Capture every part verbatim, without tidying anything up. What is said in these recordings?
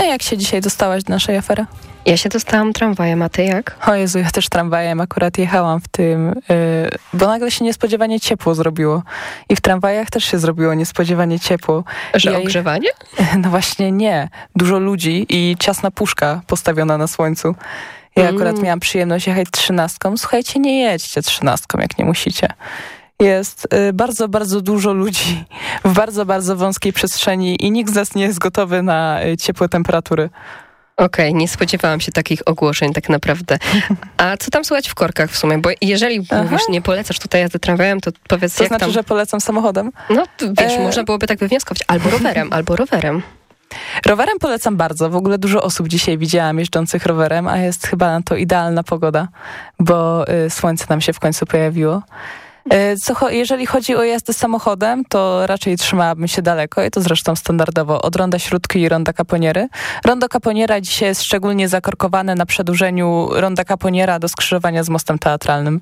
jak się dzisiaj dostałaś do naszej afery? Ja się dostałam tramwajem, a ty jak? O Jezu, ja też tramwajem akurat jechałam w tym, yy, bo nagle się niespodziewanie ciepło zrobiło. I w tramwajach też się zrobiło niespodziewanie ciepło. Że ja ogrzewanie? No właśnie nie. Dużo ludzi i ciasna puszka postawiona na słońcu. Ja mm. akurat miałam przyjemność jechać trzynastką. Słuchajcie, nie jedźcie trzynastką, jak nie musicie. Jest y, bardzo, bardzo dużo ludzi w bardzo, bardzo wąskiej przestrzeni i nikt z nas nie jest gotowy na y, ciepłe temperatury. Okej, okay, nie spodziewałam się takich ogłoszeń tak naprawdę. A co tam słychać w korkach w sumie? Bo jeżeli Aha. mówisz, nie polecasz tutaj jazdy tramwajem, to powiedz to jak znaczy, tam... że polecam samochodem? No wiesz, e... można byłoby tak wywnioskować. Albo rowerem, albo rowerem. Rowerem polecam bardzo. W ogóle dużo osób dzisiaj widziałam jeżdżących rowerem, a jest chyba na to idealna pogoda, bo y, słońce nam się w końcu pojawiło. Co, jeżeli chodzi o jazdę samochodem, to raczej trzymałabym się daleko i to zresztą standardowo od ronda Śródki i ronda Caponiery. Rondo Caponiera dzisiaj jest szczególnie zakorkowane na przedłużeniu ronda Caponiera do skrzyżowania z mostem teatralnym.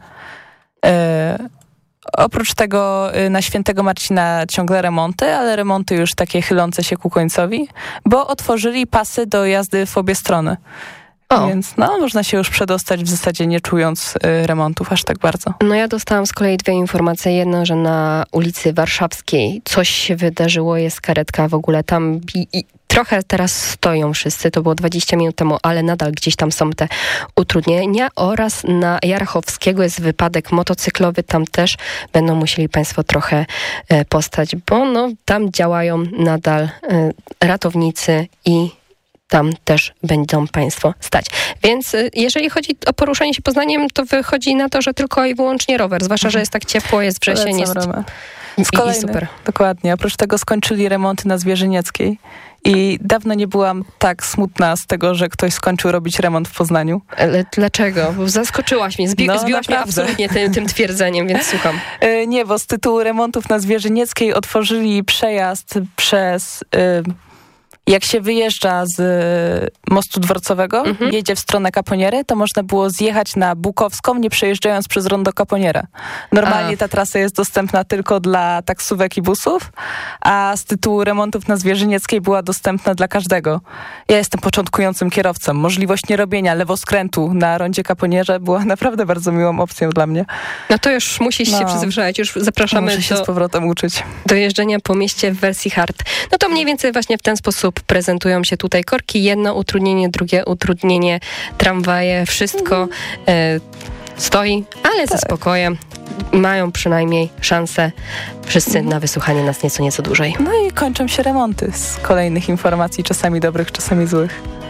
E, oprócz tego na Świętego Marcina ciągle remonty, ale remonty już takie chylące się ku końcowi, bo otworzyli pasy do jazdy w obie strony. O. Więc no, można się już przedostać w zasadzie nie czując y, remontów aż tak bardzo. No ja dostałam z kolei dwie informacje. Jedna, że na ulicy Warszawskiej coś się wydarzyło, jest karetka w ogóle tam i, i trochę teraz stoją wszyscy, to było dwadzieścia minut temu, ale nadal gdzieś tam są te utrudnienia oraz na Jarachowskiego jest wypadek motocyklowy, tam też będą musieli państwo trochę e, postać, bo no tam działają nadal e, ratownicy i tam też będą państwo stać. Więc jeżeli chodzi o poruszanie się Poznaniem, to wychodzi na to, że tylko i wyłącznie rower. Zwłaszcza, że jest tak ciepło, jest wrzesień, jest z kolejny, i super. Dokładnie. Oprócz tego skończyli remonty na Zwierzynieckiej i dawno nie byłam tak smutna z tego, że ktoś skończył robić remont w Poznaniu. Ale dlaczego? Bo zaskoczyłaś mnie, Zbi- no, zbiłaś naprawdę. mnie absolutnie tym, tym twierdzeniem, więc słucham. Yy, nie, bo z tytułu remontów na Zwierzynieckiej otworzyli przejazd przez... Yy, Jak się wyjeżdża z mostu dworcowego, mhm. jedzie w stronę Caponiery, to można było zjechać na Bukowską, nie przejeżdżając przez rondo Caponiera. Normalnie a. ta trasa jest dostępna tylko dla taksówek i busów, a z tytułu remontów na Zwierzynieckiej była dostępna dla każdego. Ja jestem początkującym kierowcą. Możliwość nierobienia lewoskrętu na rondzie Caponierze była naprawdę bardzo miłą opcją dla mnie. No to już musisz no. się przyzwyczaić. Już zapraszamy Muszę się do, z powrotem uczyć. do jeżdżenia po mieście w wersji hard. No to mniej więcej właśnie w ten sposób prezentują się tutaj korki. Jedno utrudnienie, drugie utrudnienie, tramwaje, wszystko e, stoi, ale tak. ze spokojem. Mają przynajmniej szansę wszyscy na wysłuchanie nas nieco, nieco dłużej. No i kończą się remonty z kolejnych informacji, czasami dobrych, czasami złych.